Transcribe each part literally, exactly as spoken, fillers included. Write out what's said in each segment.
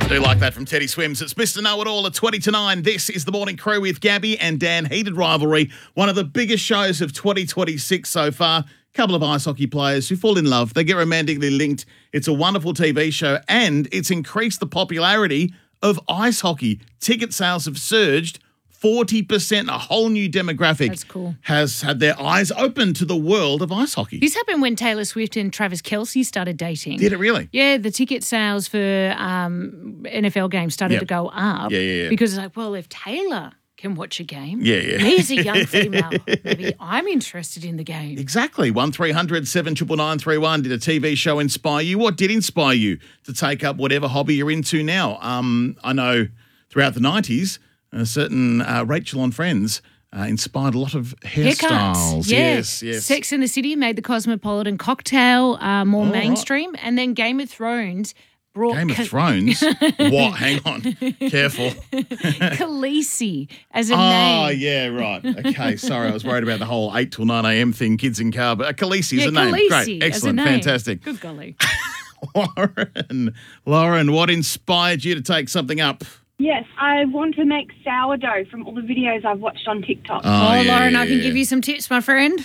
I do like that from Teddy Swims. It's Mister Know-It-All at twenty to nine. This is the Morning Crew with Gabby and Dan. Heated rivalry, one of the biggest shows of twenty twenty-six so far. Couple of ice hockey players who fall in love. They get romantically linked. It's a wonderful T V show and it's increased the popularity of ice hockey. Ticket sales have surged forty percent. A whole new demographic That's cool. has had their eyes open to the world of ice hockey. This happened when Taylor Swift and Travis Kelce started dating. Did it really? Yeah, the ticket sales for um, N F L games started Yep. to go up. Yeah, yeah, yeah. Because it's like, well, if Taylor can watch a game, Yeah, yeah. me as a young female, maybe I'm interested in the game. Exactly. one three hundred seven nine nine nine three one. Did a T V show inspire you? What did inspire you to take up whatever hobby you're into now? Um, I know throughout the nineties, a certain uh, Rachel on Friends uh, inspired a lot of hairstyles. Haircuts, yeah. Yes, yes. Sex and the City made the Cosmopolitan cocktail uh, more Oh, right. mainstream, and then Game of Thrones brought Game of Ka- Thrones? What? Hang on. Careful. Khaleesi as a Oh, name. yeah, right. Okay, sorry. I was worried about the whole eight till nine a.m. thing, kids in car. But uh, Khaleesi is Yeah, a name. Khaleesi Great. as a Excellent. name. Fantastic. Good golly. Lauren, Lauren, what inspired you to take something up? Yes, I want to make sourdough from all the videos I've watched on TikTok. Oh, yeah, Lauren, yeah, I can yeah. give you some tips, my friend.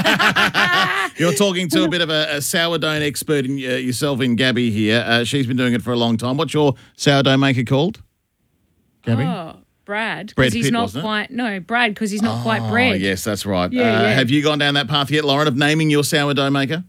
You're talking to a bit of a, a sourdough expert in, uh, yourself in Gabby here. Uh, she's been doing it for a long time. What's your sourdough maker called, Gabby? Oh, Brad. Brad Because he's Pitt, not wasn't it? quite, no, Brad, because he's not quite Oh, bred. yes, that's right. Yeah, uh, yeah. Have you gone down that path yet, Lauren, of naming your sourdough maker?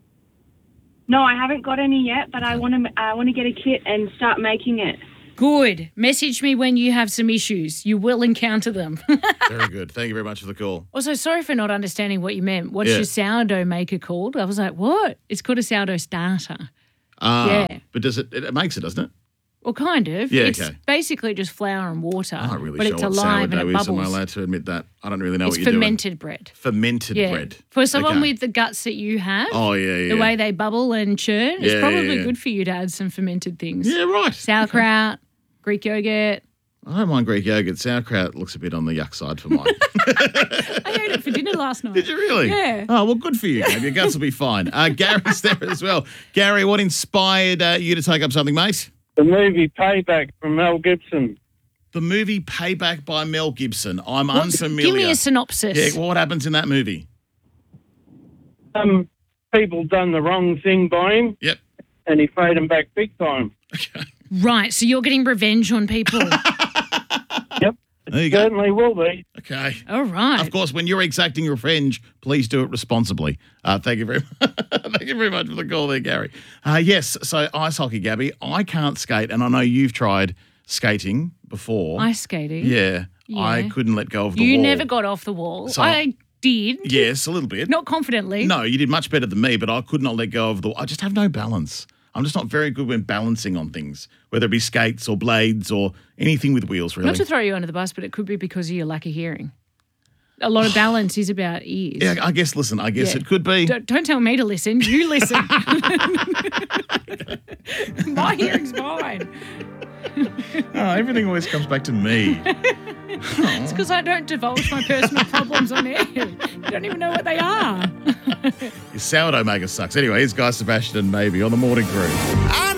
No, I haven't got any yet, but I want to. I want to get a kit and start making it. Good. Message me when you have some issues. You will encounter them. Very good. Thank you very much for the call. Also, sorry for not understanding what you meant. What's Yeah. your sourdough maker called? I was like, what? It's called a sourdough starter. Ah, Yeah. But does it, it, it makes it, doesn't it? Well, kind of. Yeah, it's okay. basically just flour and water. I'm not really but sure it's what alive and sourdough it is. Am I bubbles. allowed to admit that? I don't really know It's what you're fermented bread. doing. Fermented Yeah. bread. For someone Okay. with the guts that you have, Oh, yeah, yeah. the way they bubble and churn, Yeah, it's probably yeah, yeah. good for you to add some fermented things. Yeah, right. Sauerkraut, Greek yogurt. I don't mind Greek yogurt. Sauerkraut looks a bit on the yuck side for mine. I ate it for dinner last night. Did you really? Yeah. Oh, well, good for you, Gabe. Your guts will be fine. Uh, Gary's there as well. Gary, what inspired uh, you to take up something, mate? The movie Payback from Mel Gibson. The movie Payback by Mel Gibson. I'm What's- unfamiliar. Give me a synopsis. Yeah, well, what happens in that movie? Some people done the wrong thing by him, Yep. and he paid them back big time. Right, so you're getting revenge on people. Yep, There you go. certainly will be. Okay. All right. Of course, when you're exacting revenge, please do it responsibly. Uh, thank you very much. Thank you very much for the call there, Gary. Uh, yes, so ice hockey, Gabby. I can't skate, and I know you've tried skating before. Ice skating. Yeah, I Yeah. couldn't let go of the You wall. never got off the wall. So- I did. Yes, a little bit. Not confidently. No, you did much better than me, but I could not let go of the. I just have no balance. I'm just not very good when balancing on things, whether it be skates or blades or anything with wheels, really. Not to throw you under the bus, but it could be because of your lack of hearing. A lot of balance is about ears. Yeah, I guess. Listen, I guess Yeah. it could be. Don't, don't tell me to listen. You listen. My hearing's fine. Oh, everything always comes back to me. It's because I don't divulge my personal problems on air. You don't even know what they are. Your sourdough maker sucks. Anyway, here's Guy Sebastian and Maybe on the Morning Crew. I